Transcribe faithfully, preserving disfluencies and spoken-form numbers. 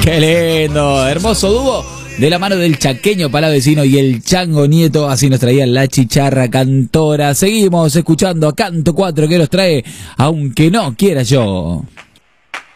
Qué lindo, hermoso dúo de la mano del chaqueño Palavecino y el Chango Nieto. Así nos traía la chicharra cantora. Seguimos escuchando a Canto cuatro que nos trae Aunque no quiera yo.